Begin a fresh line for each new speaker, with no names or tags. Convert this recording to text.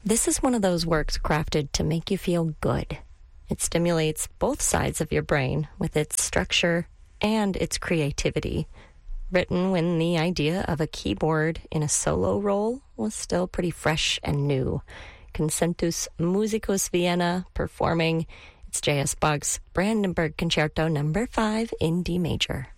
This is one of those works crafted to make you feel good. It stimulates both sides of your brain with its structure and its creativity. Written when the idea of a keyboard in a solo role was still pretty fresh and new. Concentus Musicus Vienna performing its J.S. Bach's Brandenburg Concerto No. 5 in D major.